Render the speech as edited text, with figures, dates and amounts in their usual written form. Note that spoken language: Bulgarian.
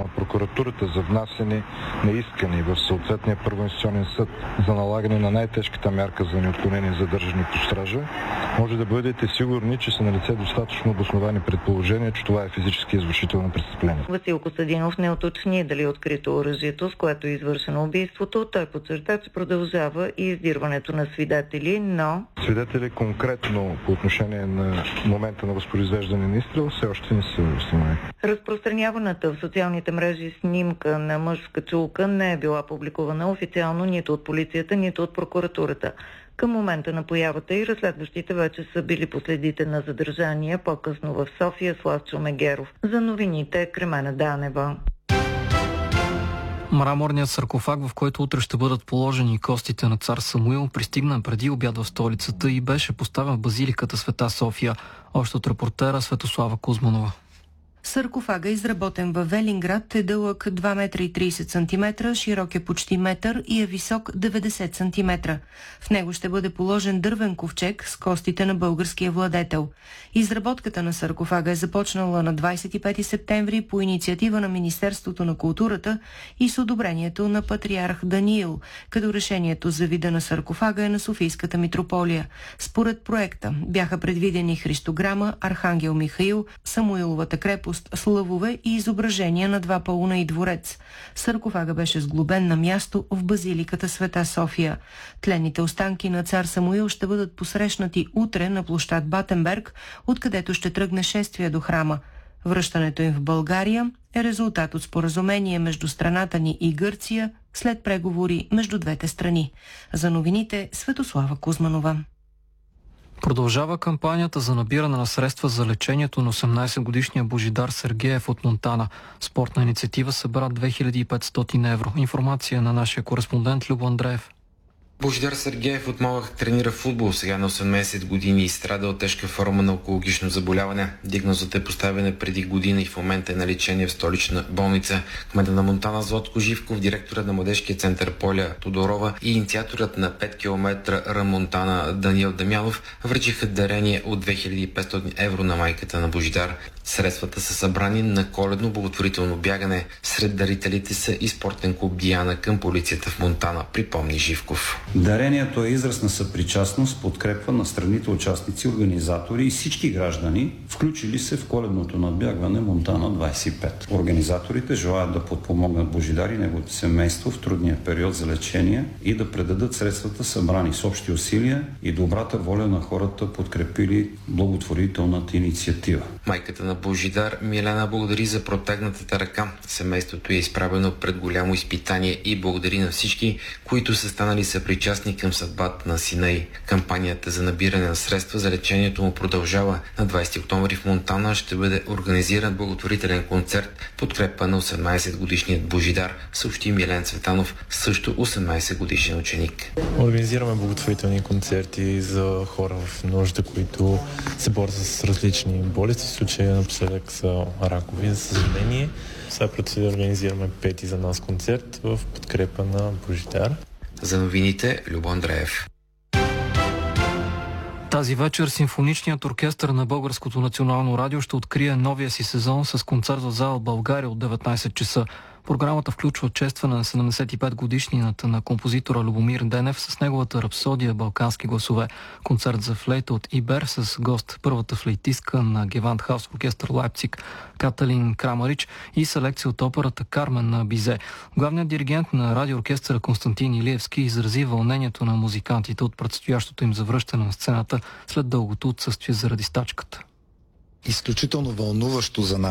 прокуратурата за внасяне на искане в съответния първоинстанционен съд за налагане на най-тежката мярка за неотклонение задържане под стража, може да бъдете сигурни, че са налице достатъчно обосновани предположения, че това е физически извършител на престъпление. Васил Костадинов не уточни дали е открито оръжието, с което е извършено убийството. Той подчерта, че продължава и издирването на свидетели, но... Свидетели конкретно по отношение на момента на възпроизвеждане на изстрел все още не са установени. Разпространяваната в социалните мрежи снимка на мъж в качулка не е била публикувана официално нито от полицията, нито от прокуратурата. Към момента на появата и разследващите вече са били последите на задържания, по-късно в София Славчо Мегеров. За новините Кремена Данева. Мраморният саркофаг, в който утре ще бъдат положени костите на цар Самуил, пристигна преди обяд в столицата и беше поставен в базиликата Света София. Още от репортера Светослава Кузманова. Саркофага, изработен във Велинград, е дълъг 2,30 м, широк е почти метър и е висок 90 см. В него ще бъде положен дървен ковчег с костите на българския владетел. Изработката на саркофага е започнала на 25 септември по инициатива на Министерството на културата и с одобрението на патриарх Даниил, като решението за вида на саркофага е на Софийската митрополия. Според проекта бяха предвидени Христограма, Архангел Михаил, Самуиловата крепост, славове и изображения на два пауна и дворец. Саркофага беше сглобен на място в базиликата Света София. Тленните останки на цар Самуил ще бъдат посрещнати утре на площад Батенберг, откъдето ще тръгне шествие до храма. Връщането им в България е резултат от споразумение между страната ни и Гърция след преговори между двете страни. За новините Светослава Кузманова. Продължава кампанията за набиране на средства за лечението на 18-годишния Божидар Сергеев от Монтана. Спортна инициатива събра 2500 евро. Информация на нашия кореспондент Любо Андреев. Божидар Сергеев от малък тренира футбол, сега на 18 години и страда от тежка форма на онкологично заболяване. Диагнозата е поставена преди година и в момента е на лечение в столична болница. Кмета на Монтана Златко Живков, директорът на младежкия център Поля Тодорова и инициаторът на 5 км Рън Монтана Даниел Дамянов връчиха дарение от 2500 евро на майката на Божидар. Средствата са събрани на коледно благотворително бягане. Сред дарителите са и спортен клуб Диана към полицията в Монтана, припомни Живков. Дарението е израз на съпричастност, подкрепа на страните участници, организатори и всички граждани, включили се в коледното надбягване Монтана 25. Организаторите желаят да подпомогнат Божидар и неговото семейство в трудния период за лечение и да предадат средствата събрани с общи усилия и добрата воля на хората, подкрепили благотворителната инициатива. Майката на Божидар Милена благодари за протегнатата ръка. Семейството е изправено пред голямо изпитание и благодари на всички, които са станали съпричастни към съдбата на сина й. Кампанията за набиране на средства за лечението му продължава. На 20 октомври в Монтана ще бъде организиран благотворителен концерт подкрепа на 18-годишният Божидар, съобщи Милен Цветанов, също 18-годишен ученик. Организираме благотворителни концерти за хора в нужда, които се борят с различни болести. В случая напоследък са ракови, за съжаление. Сега предстои да организираме пети за нас концерт в подкрепа на Божидар. За новините Любо Андреев. Тази вечер симфоничният оркестър на Българското национално радио ще открие новия си сезон с концерт в зала България от 19 часа. Програмата включва честване на 75-годишнината на композитора Любомир Денев с неговата рапсодия «Балкански гласове», концерт за флейта от Ибер с гост първата флейтистка на Гевандхаус оркестър Лайпциг Каталин Крамарич и селекция от операта Кармен на Бизе. Главният диригент на радиооркестъра Константин Илиевски изрази вълнението на музикантите от предстоящото им завръщане на сцената след дългото отсъствие заради стачката. Изключително вълнуващо за нас